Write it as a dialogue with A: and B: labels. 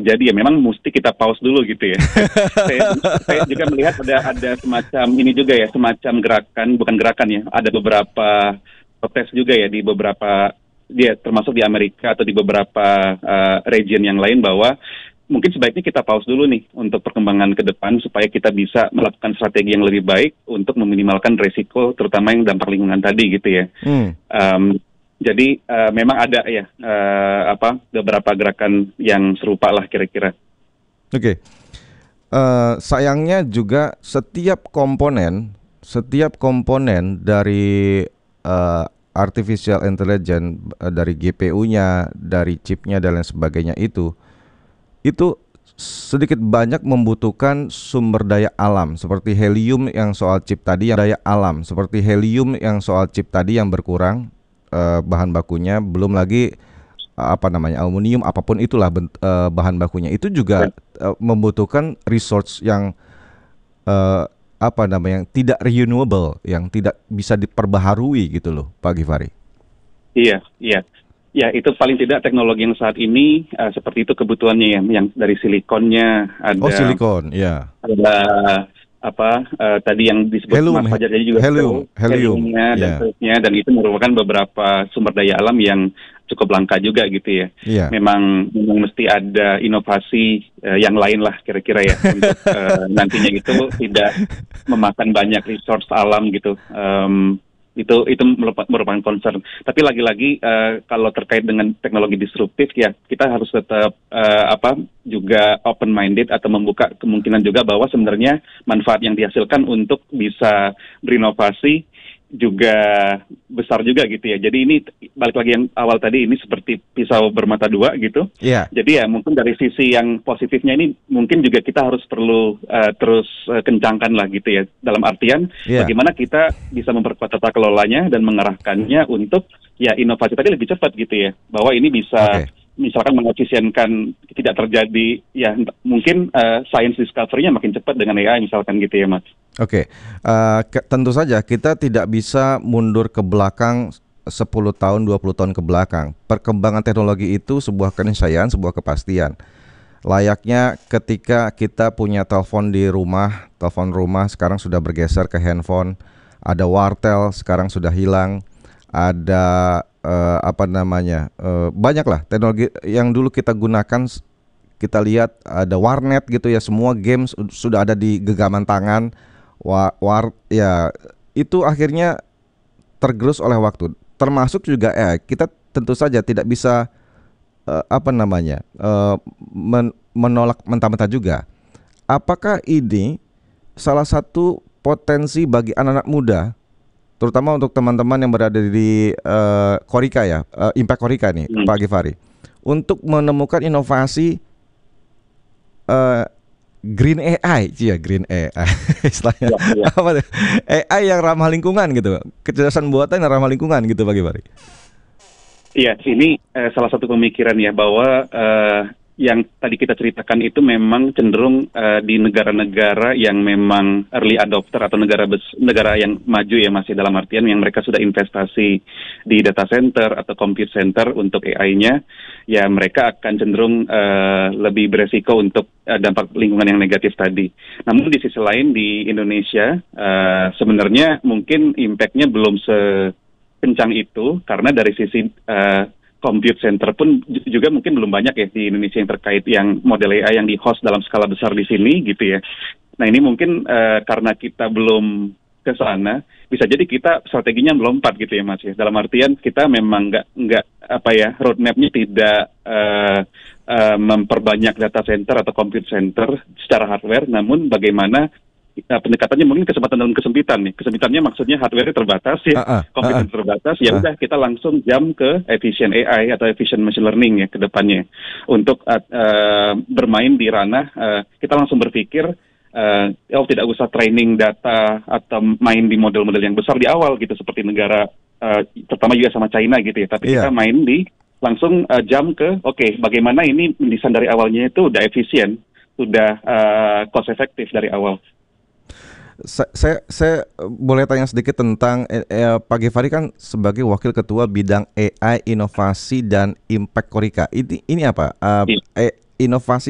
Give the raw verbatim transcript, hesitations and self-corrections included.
A: terjadi ya memang mesti kita pause dulu gitu ya. saya, saya juga melihat ada ada semacam ini juga ya, semacam gerakan, bukan gerakan ya, ada beberapa protes juga ya di beberapa, dia termasuk di Amerika atau di beberapa uh, region yang lain, bahwa mungkin sebaiknya kita pause dulu nih untuk perkembangan ke depan supaya kita bisa melakukan strategi yang lebih baik untuk meminimalkan resiko, terutama yang dampak lingkungan tadi gitu ya. Hmm. Um, Jadi uh, memang ada ya uh, apa beberapa gerakan yang serupa lah kira-kira.
B: Oke, okay. uh, sayangnya juga setiap komponen, setiap komponen dari uh, artificial intelligence, uh, dari G P U-nya, dari chipnya dan lain sebagainya itu, itu sedikit banyak membutuhkan sumber daya alam seperti helium yang soal chip tadi, yang daya alam seperti helium yang soal chip tadi yang berkurang. Bahan bakunya, belum lagi apa namanya aluminium, apapun itulah bent, uh, bahan bakunya itu juga uh, membutuhkan resource yang uh, apa namanya yang tidak renewable, yang tidak bisa diperbaharui gitu loh, Pak Givari.
A: Iya, iya. Ya, itu paling tidak teknologi yang saat ini uh, seperti itu kebutuhannya ya, yang dari silikonnya ada.
B: Oh, silikon, ya.
A: Ada apa uh, tadi yang disebut Mas Fajar jadi juga
B: helium, helium,
A: heliumnya dan
B: yeah.
A: seterusnya, dan itu merupakan beberapa sumber daya alam yang cukup langka juga gitu ya. Yeah. Memang memang mesti ada inovasi uh, yang lain lah kira-kira ya untuk uh, nantinya itu tidak memakan banyak resource alam gitu. Um, itu itu merupakan concern. Tapi lagi-lagi uh, kalau terkait dengan teknologi disruptif ya kita harus tetap uh, apa juga open minded atau membuka kemungkinan juga bahwa sebenarnya manfaat yang dihasilkan untuk bisa berinovasi juga besar juga gitu ya. Jadi ini balik lagi yang awal tadi, ini seperti pisau bermata dua gitu.
B: Yeah.
A: Jadi ya mungkin dari sisi yang positifnya ini mungkin juga kita harus perlu uh, terus uh, kencangkan lah gitu ya. Dalam artian yeah. bagaimana kita bisa memperkuat tata kelolanya dan mengarahkannya untuk ya inovasi tadi lebih cepat gitu ya. Bahwa ini bisa okay. misalkan mengefisienkan tidak terjadi ya mungkin uh, science discovery-nya makin cepat dengan A I misalkan gitu ya Mas.
B: Oke, okay. uh, ke- tentu saja kita tidak bisa mundur ke belakang sepuluh tahun, dua puluh tahun ke belakang. Perkembangan teknologi itu sebuah keniscayaan, sebuah kepastian. Layaknya ketika kita punya telepon di rumah, telepon rumah sekarang sudah bergeser ke handphone. Ada wartel sekarang sudah hilang. Ada uh, apa namanya, uh, banyaklah teknologi yang dulu kita gunakan. Kita lihat ada warnet gitu ya, semua games sudah ada di genggaman tangan. War, war ya itu akhirnya tergerus oleh waktu. Termasuk juga eh kita tentu saja tidak bisa uh, apa namanya uh, men- menolak mentah-mentah juga. Apakah ini salah satu potensi bagi anak-anak muda, terutama untuk teman-teman yang berada di uh, Korika ya, uh, Impact Korika nih, hmm. Pak Givari, untuk menemukan inovasi uh, Green A I, iya Green A I, istilahnya ya, ya. Apa tuh? A I yang ramah lingkungan gitu, kecerdasan buatan yang ramah lingkungan gitu, Pak Givari.
A: Iya, ini eh, salah satu pemikiran ya bahwa eh, yang tadi kita ceritakan itu memang cenderung uh, di negara-negara yang memang early adopter atau negara bes- negara yang maju ya, masih dalam artian yang mereka sudah investasi di data center atau compute center untuk A I-nya, ya mereka akan cenderung uh, lebih beresiko untuk uh, dampak lingkungan yang negatif tadi. Namun di sisi lain di Indonesia uh, sebenarnya mungkin impact-nya belum sekencang itu, karena dari sisi uh, compute center pun juga mungkin belum banyak ya di Indonesia yang terkait yang model A I yang di-host dalam skala besar di sini gitu ya. Nah ini mungkin uh, karena kita belum ke sana, bisa jadi kita strateginya melompat gitu ya Mas ya. Dalam artian kita memang nggak nggak apa ya, roadmap-nya tidak uh, uh, memperbanyak data center atau compute center secara hardware, namun bagaimana Nah, pendekatannya mungkin kesempatan dan kesempitan nih. Kesempitannya maksudnya hardware terbatas ya, uh, uh, komputer uh, uh, terbatas. Ya udah uh. kita langsung jump ke efficient A I atau efficient machine learning ya ke depannya. Untuk uh, uh, bermain di ranah uh, kita langsung berpikir uh, oh tidak usah training data atau main di model-model yang besar di awal gitu seperti negara uh, terutama juga sama China gitu ya. Tapi yeah. kita main di langsung uh, jump ke oke okay, bagaimana ini mendesain dari awalnya itu udah efisien, sudah uh, cost efektif dari awal.
B: Saya, saya, saya boleh tanya sedikit tentang eh, eh, Pak Givari kan sebagai Wakil Ketua Bidang A I Inovasi dan Impact Korika. Ini ini apa? Uh, eh, inovasi